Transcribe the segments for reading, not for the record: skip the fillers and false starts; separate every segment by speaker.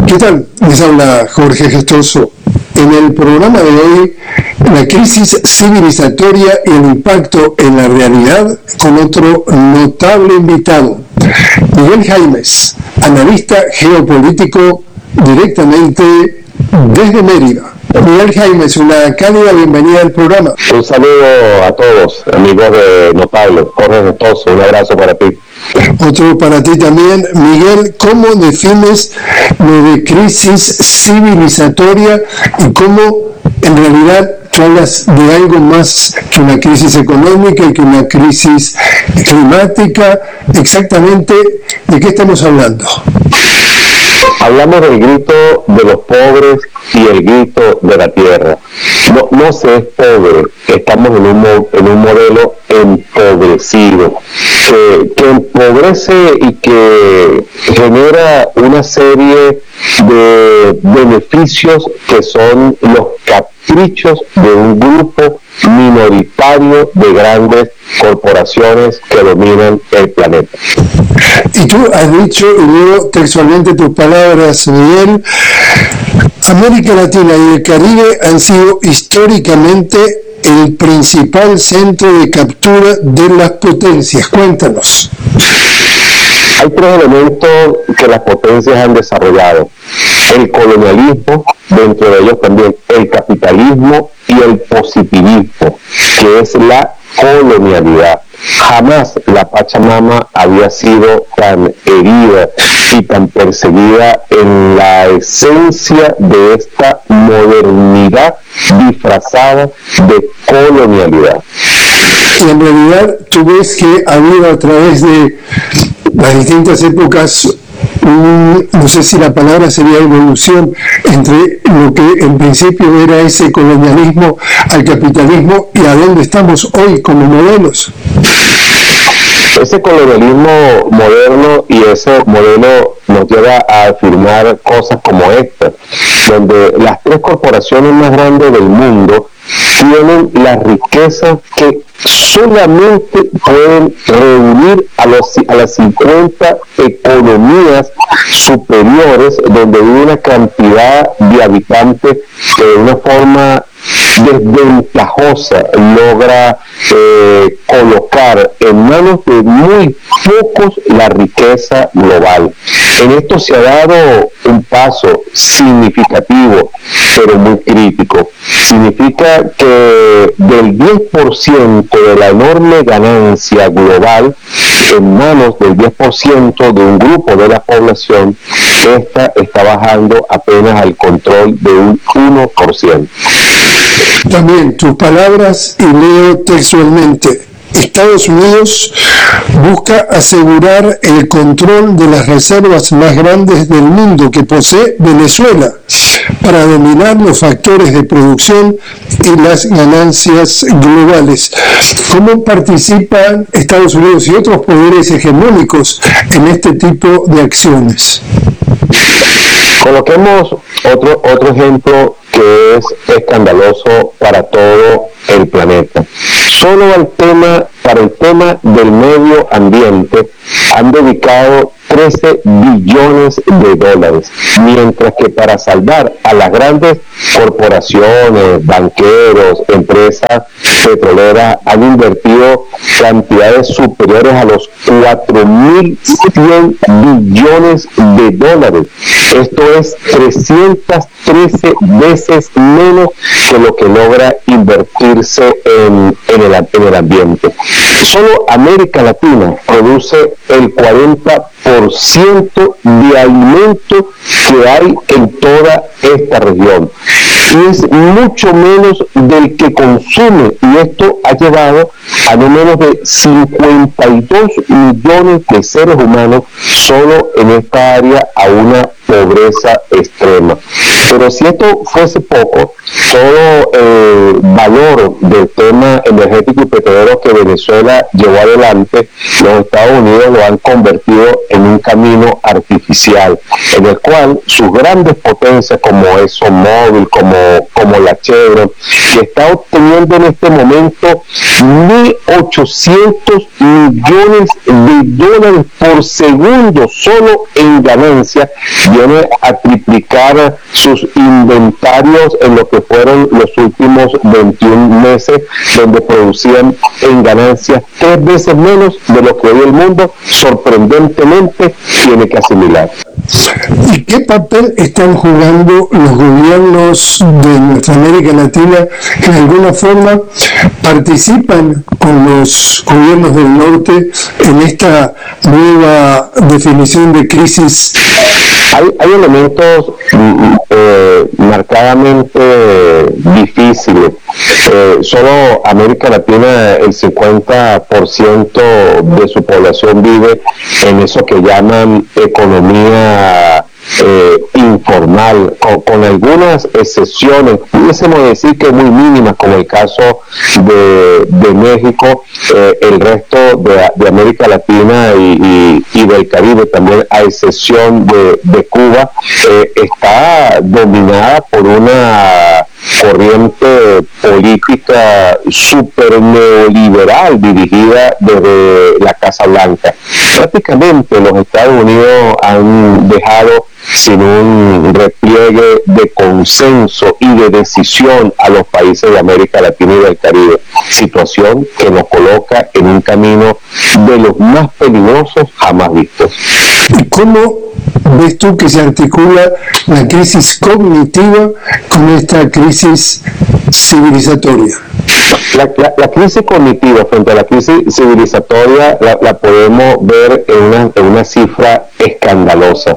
Speaker 1: ¿Qué tal? Les habla Jorge Gestoso. En el programa de hoy, la crisis civilizatoria y el impacto en la realidad, con otro notable invitado, Miguel Jaimes, analista geopolítico directamente desde Mérida. Miguel Jaimes, una cálida bienvenida al programa.
Speaker 2: Un saludo a todos, amigos de Notable. Jorge Gestoso, un abrazo para ti.
Speaker 1: Otro para ti también. Miguel, ¿cómo defines lo de crisis civilizatoria y cómo en realidad tú hablas de algo más que una crisis económica y que una crisis climática? Exactamente, ¿de qué estamos hablando?
Speaker 2: Hablamos del grito de los pobres y el grito de la tierra. No se es pobre, estamos en un modelo empobrecido, que empobrece y que genera una serie de beneficios que son los caprichos de un grupo minoritario de grandes corporaciones que dominan el planeta.
Speaker 1: Y tú has dicho, y leo textualmente tus palabras, Miguel, América Latina y el Caribe han sido históricamente el principal centro de captura de las potencias. Cuéntanos.
Speaker 2: Hay tres elementos que las potencias han desarrollado: el colonialismo, dentro de ellos también el capitalismo y el positivismo, que es la colonialidad. Jamás la Pachamama había sido tan herida y tan perseguida en la esencia de esta modernidad disfrazada de colonialidad.
Speaker 1: Y en realidad tú ves que ha habido a través de las distintas épocas, no sé si la palabra sería evolución, entre lo que en principio era ese colonialismo al capitalismo y a dónde estamos hoy como modelos.
Speaker 2: Ese colonialismo moderno y ese modelo nos lleva a afirmar cosas como esta, donde las tres corporaciones más grandes del mundo tienen las riquezas que solamente pueden reunir a las 50 economías superiores, donde hay una cantidad de habitantes que de una forma desventajosa logra colocar en manos de muy pocos la riqueza global. En esto se ha dado un paso significativo, pero muy crítico. Significa que del 10% de la enorme ganancia global en manos del 10% de un grupo de la población, esta está bajando apenas al control de un 1%.
Speaker 1: También tus palabras, y leo textualmente: Estados Unidos busca asegurar el control de las reservas más grandes del mundo que posee Venezuela para dominar los factores de producción y las ganancias globales. ¿Cómo participan Estados Unidos y otros poderes hegemónicos en este tipo de acciones?
Speaker 2: Coloquemos otro ejemplo que es escandaloso para todo el planeta. Solo para el tema del medio ambiente han dedicado 13 billones de dólares, mientras que para salvar a las grandes corporaciones, banqueros, empresas petroleras han invertido cantidades superiores a los 4.100 billones de dólares. Esto es 313 veces menos que lo que logra invertirse en el ambiente. Solo América Latina produce el 40% de alimento que hay en toda esta región, y es mucho menos del que consume, y esto ha llevado a no menos de 52 millones de seres humanos solo en esta área a una pobreza extrema. Pero si esto fuese poco, todo el valor del tema energético y petrolero que Venezuela llevó adelante, los Estados Unidos lo han convertido en un camino artificial, en el cual sus grandes potencias como ExxonMobil, como la Chevron, que está obteniendo en este momento 1.800 millones de dólares por segundo solo en ganancias, viene a triplicar sus inventarios en lo que fueron los últimos 21 meses, donde producían en ganancias 3 veces menos de lo que hoy el mundo sorprendentemente tiene que asimilar.
Speaker 1: ¿Y qué papel están jugando los gobiernos de nuestra América Latina que de alguna forma participan con los gobiernos del norte en esta nueva definición de crisis?
Speaker 2: Hay elementos marcadamente difíciles. Solo América Latina, el 50% de su población vive en eso que llaman economía informal, con algunas excepciones, pudiésemos decir que muy mínimas, como el caso de México. El resto de América Latina y del Caribe, también a excepción de Cuba, está dominada por una corriente política súper neoliberal dirigida desde la Casa Blanca. Prácticamente los Estados Unidos han dejado sin un repliegue de consenso y de decisión a los países de América Latina y del Caribe, situación que nos coloca en un camino de los más peligrosos jamás vistos.
Speaker 1: ¿Y cómo ves tú que se articula la crisis cognitiva con esta crisis civilizatoria?
Speaker 2: La crisis cognitiva frente a la crisis civilizatoria la podemos ver en una cifra escandalosa.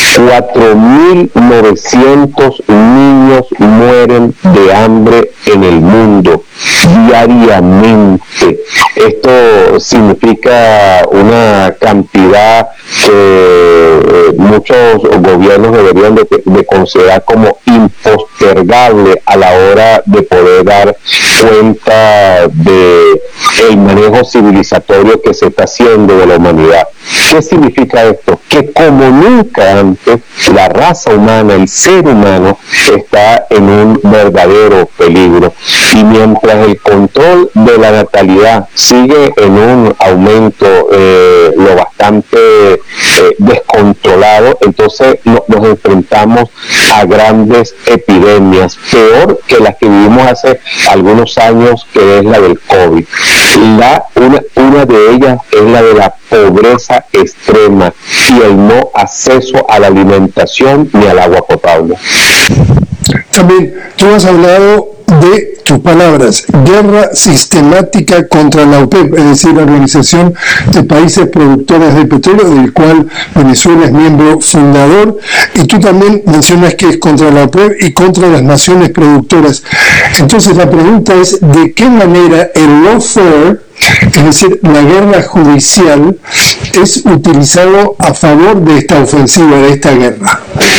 Speaker 2: 4.900 niños mueren de hambre en el mundo diariamente. Esto significa una cantidad que muchos gobiernos deberían de considerar como impostergable a la hora de poder dar cuenta de el manejo civilizatorio que se está haciendo de la humanidad. ¿Qué significa esto? Que como nunca antes, la raza humana, el ser humano, está en un verdadero peligro. Y mientras el control de la natalidad sigue en un aumento lo bastante descontrolado, entonces nos enfrentamos a grandes epidemias, peor que las que vivimos hace algunos años, que es la del COVID. Una de ellas es la de la pobreza extrema y el no acceso a la alimentación ni al agua potable.
Speaker 1: También tú has hablado de tus palabras, guerra sistemática contra la OPEP, es decir, la Organización de Países Productores de Petróleo, del cual Venezuela es miembro fundador, y tú también mencionas que es contra la OPEP y contra las naciones productoras. Entonces la pregunta es, ¿de qué manera el lawfare, es decir, la guerra judicial, es utilizado a favor de esta ofensiva, de esta guerra?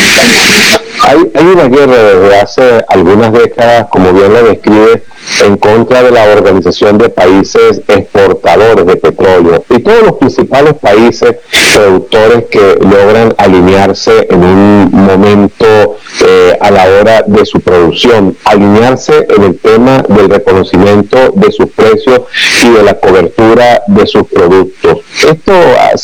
Speaker 2: Hay una guerra desde hace algunas décadas, como bien lo describe, en contra de la Organización de Países Exportadores de Petróleo y todos los principales países productores que logran alinearse en un momento a la hora de su producción, alinearse en el tema del reconocimiento de sus precios y de la cobertura de sus productos. Esto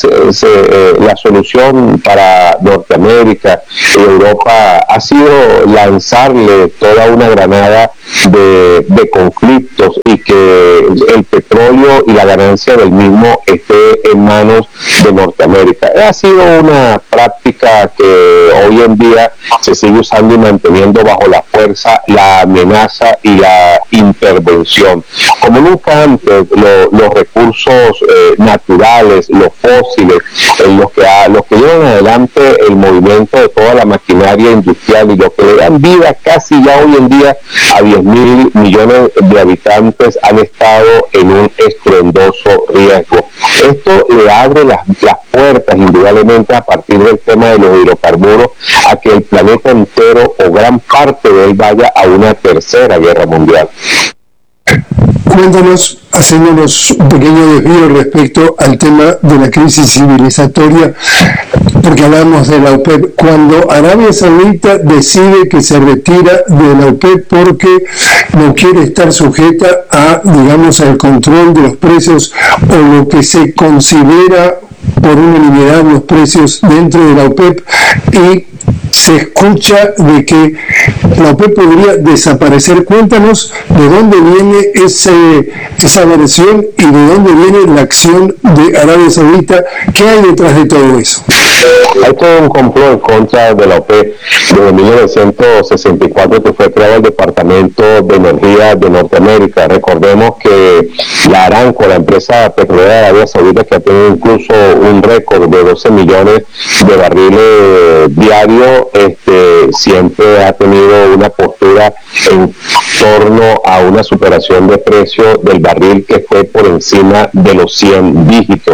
Speaker 2: la solución para Norteamérica y Europa ha sido lanzarle toda una granada de conflictos y que el petróleo y la ganancia del mismo esté en manos de Norteamérica. Ha sido una práctica que hoy en día se sigue usando y manteniendo bajo la fuerza, la amenaza y la intervención. Como nunca antes, los recursos naturales, los fósiles, los que llevan adelante el movimiento de toda la maquinaria industrial y lo que le dan vida casi ya hoy en día a 10.000 millones de habitantes, han estado en un estruendoso riesgo. Esto le abre las puertas indudablemente a partir del tema de los hidrocarburos a que el planeta entero o gran parte de él vaya a una tercera guerra mundial.
Speaker 1: Cuéntanos, haciéndonos un pequeño desvío respecto al tema de la crisis civilizatoria, porque hablamos de la OPEP. Cuando Arabia Saudita decide que se retira de la OPEP porque no quiere estar sujeta a, digamos, al control de los precios o lo que se considera por unanimidad los precios dentro de la OPEP, y se escucha de que la OPEP podría desaparecer. Cuéntanos de dónde viene esa versión y de dónde viene la acción de Arabia Saudita. ¿Qué hay detrás de todo eso?
Speaker 2: Hay todo un complot en contra de la OPEP desde 1964, que fue creado el Departamento de Energía de Norteamérica. Recordemos que la Aramco, la empresa petrolera de Arabia Saudita, que ha tenido incluso un récord de 12 millones de barriles diarios, siempre ha tenido una postura en torno a una superación de precio del barril que fue por encima de los 100 dígitos.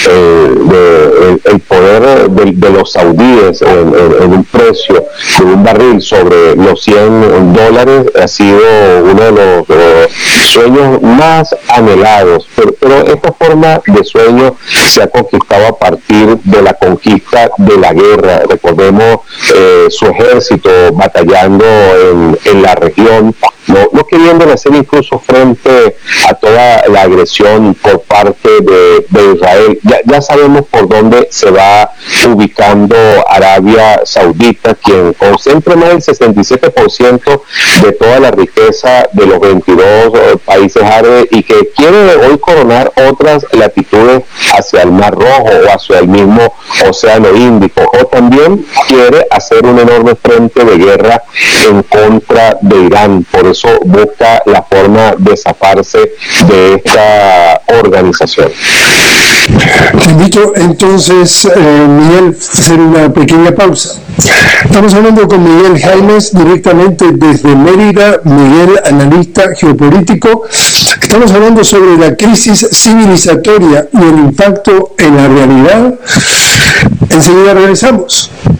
Speaker 2: El poder de los saudíes en un precio de un barril sobre los $100 ha sido uno de los sueños más anhelados, pero esta forma de sueño se ha conquistado a partir de la conquista de la guerra. Recordemos su ejército batallando en la región, no queriendo hacer incluso frente a toda la agresión por parte de Israel. Ya sabemos por dónde se va ubicando Arabia Saudita, quien concentra más del 67% de toda la riqueza de los 22 países árabes y que quiere hoy coronar otras latitudes hacia el Mar Rojo o hacia el mismo Océano Índico, o también quiere hacer un enorme frente de guerra en contra de Irán. Por eso busca la forma de zafarse de esta organización.
Speaker 1: Te invito entonces, Miguel, a hacer una pequeña pausa. Estamos hablando con Miguel Jaimes directamente desde Mérida. Miguel, analista geopolítico. Estamos hablando sobre la crisis civilizatoria y el impacto en la realidad. Enseguida regresamos.